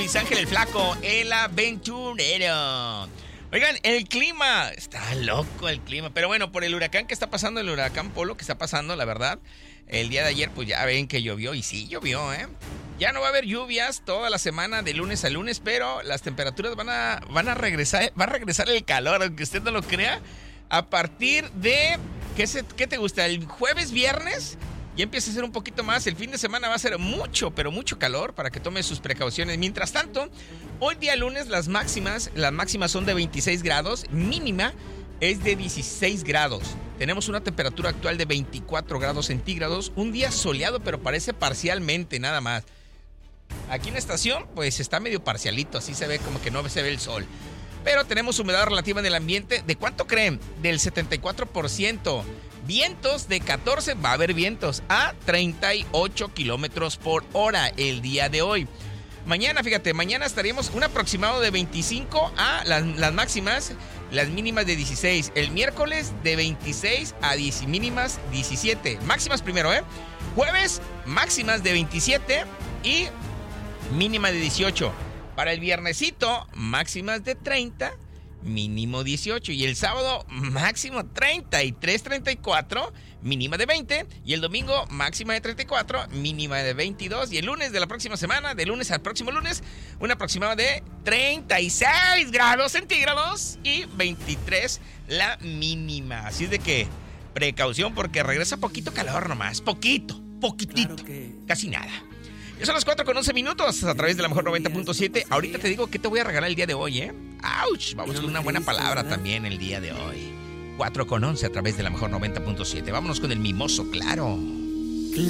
Luis Ángel el Flaco, el aventurero. Oigan, el clima, está loco el clima, pero bueno, por el huracán que está pasando, el huracán Polo que está pasando, la verdad, el día de ayer pues ya ven que llovió, y sí llovió, Ya no va a haber lluvias toda la semana de lunes a lunes, pero las temperaturas van a regresar, va a regresar el calor, aunque usted no lo crea, a partir de, ¿qué te gusta? El jueves, viernes, ya empieza a ser un poquito más. El fin de semana va a ser mucho, pero mucho calor para que tome sus precauciones. Mientras tanto, hoy día lunes las máximas son de 26 grados, mínima es de 16 grados. Tenemos una temperatura actual de 24 grados centígrados, un día soleado, pero parece parcialmente nada más. Aquí en la estación, pues está medio parcialito, así se ve como que no se ve el sol. Pero tenemos humedad relativa en el ambiente, ¿de cuánto creen? Del 74%. Vientos de 14, va a haber vientos a 38 kilómetros por hora el día de hoy. Mañana, fíjate, mañana estaríamos un aproximado de 25 a las máximas, las mínimas de 16. El miércoles de 26 a 10, mínimas 17. Máximas primero, Jueves, máximas de 27 y mínima de 18. Para el viernesito, máximas de 30, mínimo 18. Y el sábado, máximo 33, 34, mínima de 20. Y el domingo, máxima de 34, mínima de 22. Y el lunes de la próxima semana, de lunes al próximo lunes, un aproximado de 36 grados centígrados y 23 la mínima. Así es de que, precaución, porque regresa poquito calor nomás. Poquitito, casi nada. Ya son las 4:11 a través de la mejor 90.7. Ahorita te digo qué te voy a regalar el día de hoy, ¡Auch! Vamos con una buena palabra también el día de hoy. 4:11 a través de la mejor 90.7. Vámonos con el mimoso, claro.